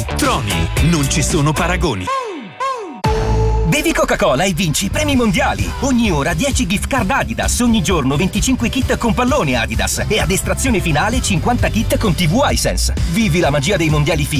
Troni, non ci sono paragoni. Bevi Coca-Cola e vinci premi mondiali. Ogni ora 10 gift card Adidas, ogni giorno 25 kit con pallone Adidas e ad estrazione finale 50 kit con TV iSense. Vivi la magia dei mondiali FIFA